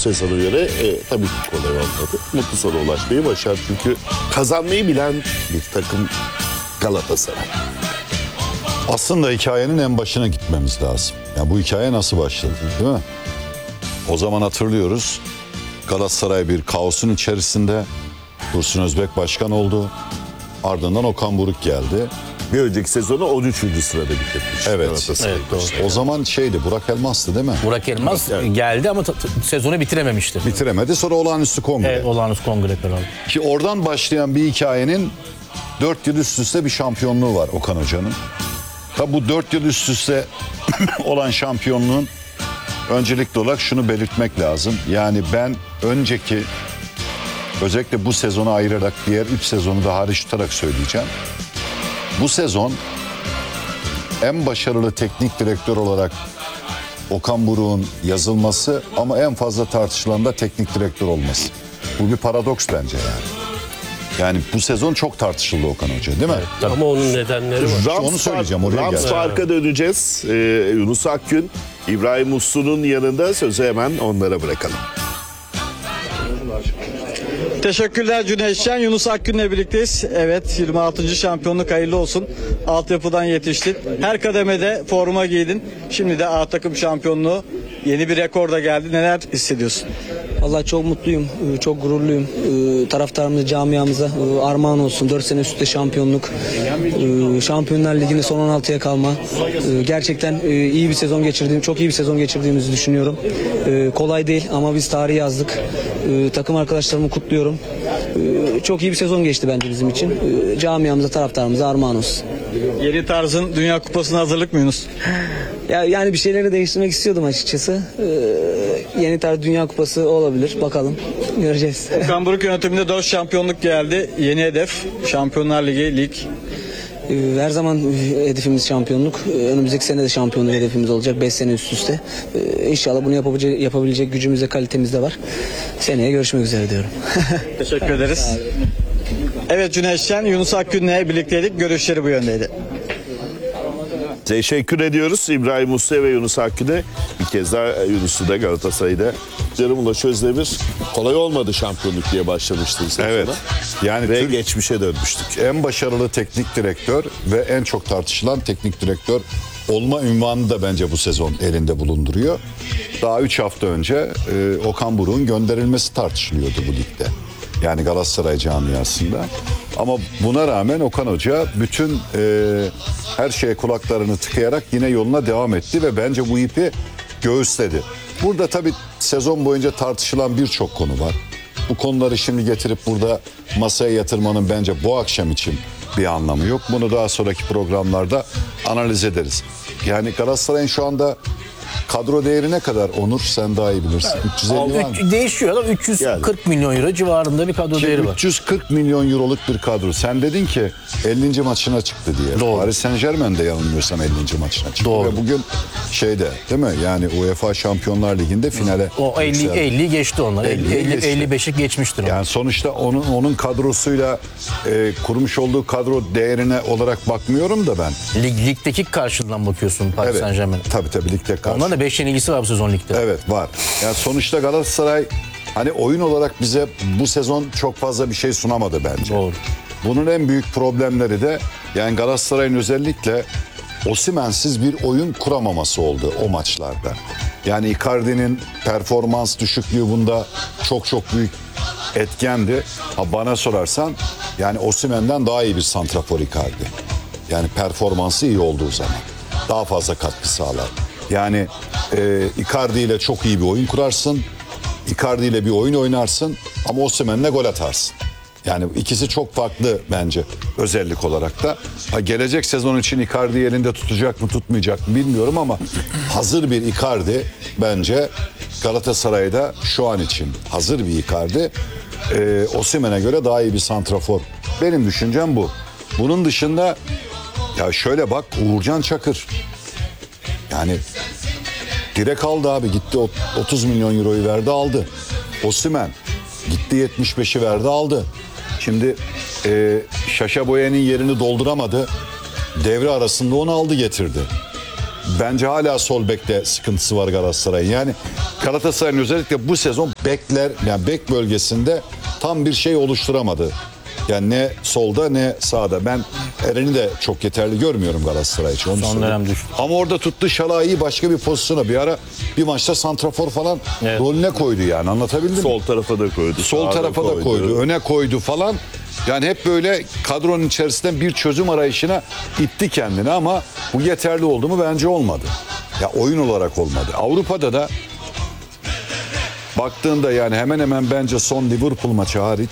sezona göre tabii ki kolay olmadı. Mutlu sona ulaşmayı başardı. Çünkü kazanmayı bilen bir takım Galatasaray. Aslında hikayenin en başına gitmemiz lazım. Yani bu hikaye nasıl başladı, değil mi? O zaman hatırlıyoruz. Galatasaray bir kaosun içerisinde. Dursun Özbek başkan oldu. Ardından Okan Buruk geldi. Bir önceki sezonu 13. sırada bitirmiş. Evet. Galatasaray. Evet, doğru. O zaman Burak Elmas'tı değil mi? Burak Elmas geldi ama sezonu bitirememişti. Bitiremedi. Sonra olağanüstü kongre. Evet, olağanüstü kongre kararı. Ki oradan başlayan bir hikayenin 4 yıl üst üste bir şampiyonluğu var Okan Hoca'nın. Tabi bu 4 yıl üst üste olan şampiyonluğun öncelikli olarak şunu belirtmek lazım. Yani ben önceki özellikle bu sezonu ayırarak diğer 3 sezonu da hariç tutarak söyleyeceğim. Bu sezon en başarılı teknik direktör olarak Okan Buruk'un yazılması ama en fazla tartışılan da teknik direktör olması. Bu bir paradoks bence yani. Yani bu sezon çok tartışıldı Okan Hoca değil mi? Evet, Ama onun nedenleri var. Onu söyleyeceğim, oraya Rams geleceğim. farka döneceğiz. Yunus Akgün, İbrahim Uslu'nun yanında, sözü hemen onlara bırakalım. Teşekkürler Cüneyt Şen. Yunus Akgün'le birlikteyiz. Evet, 26. şampiyonluk hayırlı olsun. Altyapıdan yetiştin. Her kademede forma giydin. Şimdi de A takım şampiyonluğu, yeni bir rekor da geldi. Neler hissediyorsun? Vallahi çok mutluyum, çok gururluyum. Taraftarımıza, camiamıza armağan olsun. 4 sene üstte şampiyonluk. Şampiyonlar Ligi'nde son 16'ya kalma. Gerçekten iyi bir sezon çok iyi bir sezon geçirdiğimizi düşünüyorum. Kolay değil ama biz tarih yazdık. Takım arkadaşlarımı kutluyorum. Çok iyi bir sezon geçti bence bizim için. Camiamıza, taraftarımıza armağan olsun. Yeni tarzın Dünya Kupası'na hazırlık mı Yunus? Yani bir şeyleri değiştirmek istiyordum açıkçası. Yeni tarz Dünya Kupası olabilir. Bakalım. Göreceğiz. Okan Buruk yönetiminde 4 şampiyonluk geldi. Yeni hedef Şampiyonlar Ligi, lig. Her zaman hedefimiz şampiyonluk. Önümüzdeki sene de şampiyonluk hedefimiz olacak. 5 sene üst üste. İnşallah bunu yapabilecek gücümüz de kalitemiz de var. Seneye görüşmek üzere diyorum. Teşekkür ederiz. Evet Cüneyt Şen, Yunus Akgün'le birlikteydik. Görüşleri bu yöndeydi. Teşekkür ediyoruz İbrahim Uslu ve Yunus Akgün'e. Bir kez daha Yunus'u da Galatasaray'da. Canım Ulaş Özdemir, kolay olmadı şampiyonluk diye başlamıştı sezona. Evet. Yani Ve geçmişe dönmüştük. en başarılı teknik direktör ve en çok tartışılan teknik direktör olma ünvanı da bence bu sezon elinde bulunduruyor. Daha 3 hafta önce Okan Buruk'un gönderilmesi tartışılıyordu bu ligde. Yani Galatasaray camiasında. Ama buna rağmen Okan Hoca bütün her şeye kulaklarını tıkayarak yine yoluna devam etti ve bence bu ipi göğüsledi. Burada tabii sezon boyunca tartışılan birçok konu var. Bu konuları şimdi getirip burada masaya yatırmanın bence bu akşam için bir anlamı yok. Bunu daha sonraki programlarda analiz ederiz. Yani Galatasaray'ın şu anda kadro değeri ne kadar Onur? Sen daha iyi bilirsin. 350 var mı? Değişiyor ama 340 milyon euro civarında bir kadro değeri var. 340 milyon euroluk bir kadro. Sen dedin ki 50. maçına çıktı diye. Doğru. Paris Saint-Germain de yanılmıyorsam 50. maçına çıktı. Doğru. Ve bugün değil mi? Yani UEFA Şampiyonlar Ligi'nde finale. O 50 geçti onlar. 50'yi geçti. 55'i geçmiştir. Yani sonuçta onun kadrosuyla kurmuş olduğu kadro değerine olarak bakmıyorum da ben. Ligdeki karşılığından bakıyorsun Paris Saint-Germain'e. Tabii ligde karşı. Onların da 5 yenilgisi var bu sezon ligde. Evet var. Yani sonuçta Galatasaray hani oyun olarak bize bu sezon çok fazla bir şey sunamadı bence. Doğru. Bunun en büyük problemleri de yani Galatasaray'ın özellikle Osimhen'siz bir oyun kuramaması oldu o maçlarda. Yani Icardi'nin performans düşüklüğü bunda çok büyük etkendi. Bana sorarsan yani Osimhen'den daha iyi bir santrafor Icardi. Yani performansı iyi olduğu zaman daha fazla katkı sağlar. Yani Icardi ile çok iyi bir oyun kurarsın. Icardi ile bir oyun oynarsın ama Osimhen'le gol atarsın. Yani ikisi çok farklı bence özellik olarak da. Gelecek sezon için Icardi'yi elinde tutacak mı tutmayacak mı bilmiyorum ama hazır bir Icardi bence Galatasaray'da şu an için hazır bir Icardi. Osimhen'e göre daha iyi bir santrafor. Benim düşüncem bu. Bunun dışında ya şöyle bak Uğurcan Çakır. Yani direkt aldı abi gitti 30 milyon euroyu verdi aldı. Osimhen gitti 75'i verdi aldı. Şimdi Şaşa Boyan'ın yerini dolduramadı. Devre arasında onu aldı getirdi. Bence hala sol bekte sıkıntısı var Galatasaray'ın. Yani Galatasaray'ın özellikle bu sezon bekler, yani bek bölgesinde tam bir şey oluşturamadı. Yani ne solda ne sağda. Ben Eren'i de çok yeterli görmüyorum Galatasaray için. Onu Son söyleyeyim. dönem düştü. Ama orada tuttu Şalai'yi başka bir pozisyona. Bir ara bir maçta santrafor falan Evet. rolüne koydu yani, anlatabildim mi? Sol tarafa da koydu. Sol sağa tarafa da koydu, öne koydu falan. Yani hep böyle kadronun içerisinden bir çözüm arayışına itti kendini ama bu yeterli oldu mu? Bence olmadı. Ya oyun olarak olmadı. Avrupa'da da baktığında yani hemen hemen bence son Liverpool maçı hariç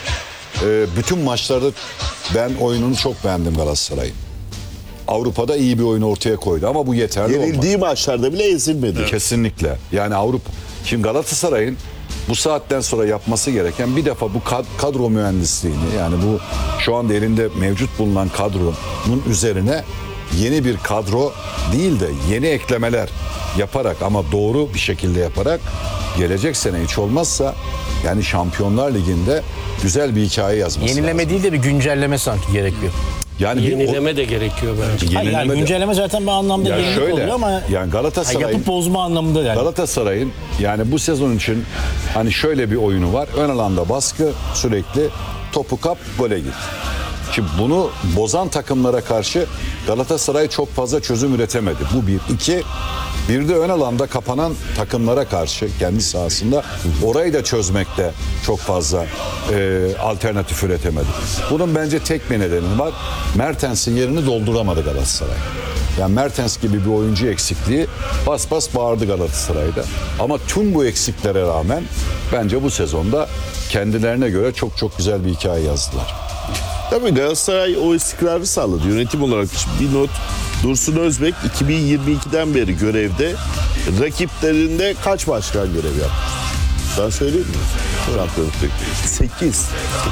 bütün maçlarda ben oyununu çok beğendim Galatasaray'ın. Avrupa'da iyi bir oyun ortaya koydu ama bu yeterli olmadı. Yenildiği maçlarda bile ezilmedi. Kesinlikle. Yani Avrupa. Şimdi Galatasaray'ın bu saatten sonra yapması gereken bir defa bu kadro mühendisliğini, yani bu şu anda elinde mevcut bulunan kadronun üzerine yeni bir kadro değil de yeni eklemeler yaparak ama doğru bir şekilde yaparak gelecek sene hiç olmazsa yani Şampiyonlar Ligi'nde güzel bir hikaye yazması Yenileme lazım. değil de bir güncelleme sanki gerekiyor. Yani Yenileme de gerekiyor bence. Hayır, yani güncelleme zaten bir anlamda Ya yenilik şöyle, oluyor ama yani Galatasaray'ın yapıp bozma anlamında yani. Galatasaray'ın yani bu sezon için hani şöyle bir oyunu var. Ön alanda baskı, sürekli topu kap, gole git. Şimdi bunu bozan takımlara karşı Galatasaray çok fazla çözüm üretemedi. Bu bir. İki, bir de ön alanda kapanan takımlara karşı kendi sahasında orayı da çözmekte çok fazla alternatif üretemedi. Bunun bence tek bir nedeni var. Mertens'in yerini dolduramadı Galatasaray. Yani Mertens gibi bir oyuncu eksikliği bas bas bağırdı Galatasaray'da. Ama tüm bu eksiklere rağmen bence bu sezonda kendilerine göre çok çok güzel bir hikaye yazdılar. Tabii Galatasaray o istikrarı sağladı. Yönetim olarak bir not. Dursun Özbek 2022'den beri görevde. Rakiplerinde kaç başkan görev yaptı? Ben söyleyeyim mi? Şampiyonluk 8.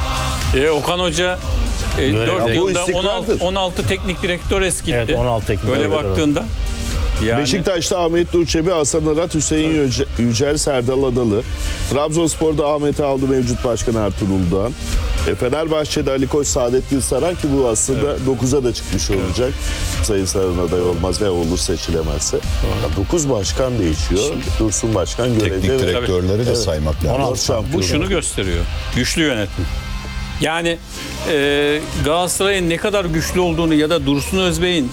Okan Hoca 4 Bu yılda istikrardır. 16 teknik direktör eskitti. Evet, 16 teknik Böyle direktör. baktığında. Yani Beşiktaş'ta Ahmet Durçebi, Hasan Arat, Hüseyin Yücel, Serdal Adalı. Trabzonspor'da Ahmet Aldı, mevcut başkan Ertuğrul Doğan. Fenerbahçe'de Ali Koç, Saadet Gülsaran ki bu aslında 9'a da çıkmış olacak. Sayın Sarı'nın aday olmaz ve olur seçilemezse. 9 başkan değişiyor. Dursun Başkan görevde. Teknik direktörleri de saymak lazım. 16 şampiyon. bu şunu gösteriyor. Güçlü yönetim. Yani Galatasaray'ın ne kadar güçlü olduğunu ya da Dursun Özbey'in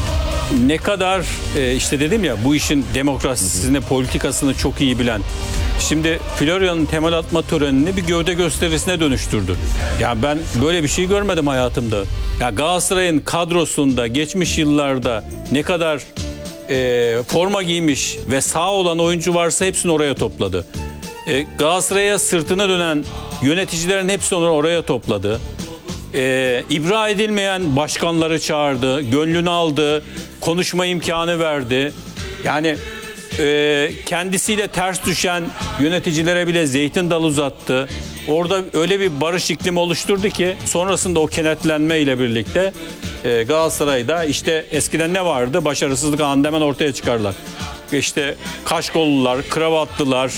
ne kadar işte dedim ya bu işin demokrasisini, politikasını çok iyi bilen. Şimdi Florya'nın temel atma törenini bir gövde gösterisine dönüştürdü. Ya ben böyle bir şey görmedim hayatımda. Ya Galatasaray'ın kadrosunda geçmiş yıllarda ne kadar forma giymiş ve sağ olan oyuncu varsa hepsini oraya topladı. Galatasaray'a sırtına dönen yöneticilerin hepsini oraya topladı. İbra edilmeyen başkanları çağırdı, gönlünü aldı, konuşma imkanı verdi. Yani kendisiyle ters düşen yöneticilere bile zeytin dalı uzattı. Orada öyle bir barış iklimi oluşturdu ki sonrasında o kenetlenme ile birlikte Galatasaray'da işte eskiden ne vardı? Başarısızlık anında hemen ortaya çıkarlar. İşte kaşkollular, kravatlılar,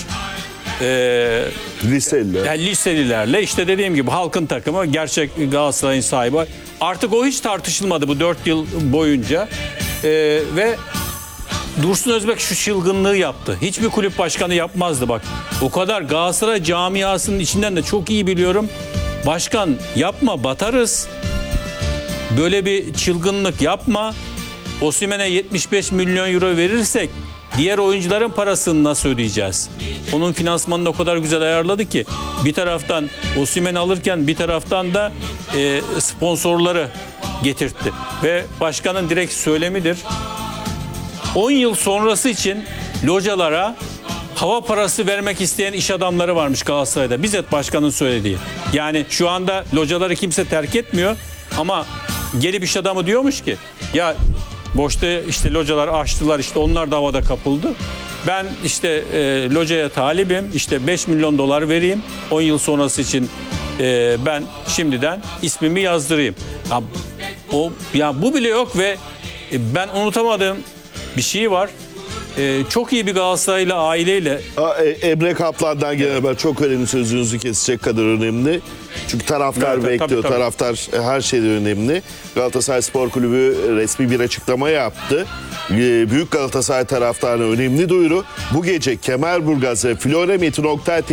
Liseliler. yani liselilerle işte dediğim gibi halkın takımı gerçek Galatasaray'ın sahibi. Artık o hiç tartışılmadı bu 4 yıl boyunca. Ve Dursun Özbek şu çılgınlığı yaptı. Hiçbir kulüp başkanı yapmazdı bak. O kadar Galatasaray camiasının içinden de çok iyi biliyorum. Başkan yapma batarız. Böyle bir çılgınlık yapma. Osimhen'e 75 milyon euro verirsek diğer oyuncuların parasını nasıl ödeyeceğiz? Onun finansmanını o kadar güzel ayarladı ki bir taraftan Osimhen'i alırken bir taraftan da sponsorları getirtti. Ve başkanın direkt söylemidir. 10 yıl sonrası için localara hava parası vermek isteyen iş adamları varmış Galatasaray'da. Bizzat başkanın söylediği. Yani şu anda locaları kimse terk etmiyor ama gelip iş adamı diyormuş ki ya boşta işte localar açtılar işte onlar da havada kapıldı. Ben işte locaya talibim işte 5 milyon dolar vereyim 10 yıl sonrası için ben şimdiden ismimi yazdırayım. Ya bu bile yok ve ben unutamadığım bir şey var. Çok iyi bir Galatasaraylı aileyle. Emre Kaplan'dan gelen haber çok önemli, sözünüzü kesecek kadar önemli. Çünkü taraftar Evet, bekliyor. tabii. Taraftar her şeyden önemli. Galatasaray Spor Kulübü resmi bir açıklama yaptı. Büyük Galatasaray taraftarına önemli duyuru. Bu gece Kemerburgaz ve Flora Metin Oktay